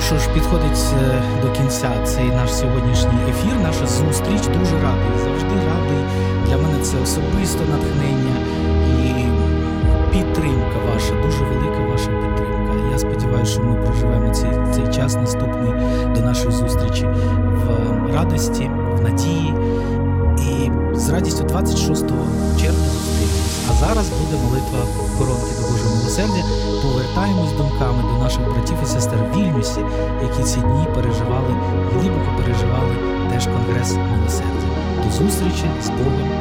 що ж, підходить до кінця цей наш сьогоднішній ефір, наша зустріч. Дуже радий, завжди радий. Для мене це особисто натхнення і підтримка ваша, дуже велика ваша підтримка. Я сподіваюся, що ми проживемо цей час наступний до нашої зустрічі в радості, в надії. І з радістю 26 червня зустрінемось. А зараз буде молитва коронки до Божого милосердя. Повертаємось думками до наших братів і сестер в Вільнюсі, які ці дні переживали, глибоко переживали теж Конгрес милосердя. До зустрічі з Богом.